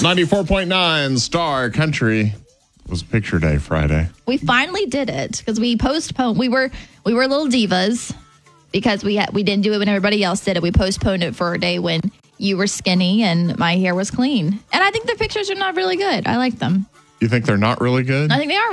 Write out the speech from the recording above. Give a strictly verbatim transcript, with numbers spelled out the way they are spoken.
ninety-four point nine Star Country. It was picture day Friday. We finally did it because we postponed. We were we were little divas because we had, we didn't do it when everybody else did it. We postponed it for a day when you were skinny and my hair was clean. And I think the pictures are not really good. I like them. You think they're not really good? I think they are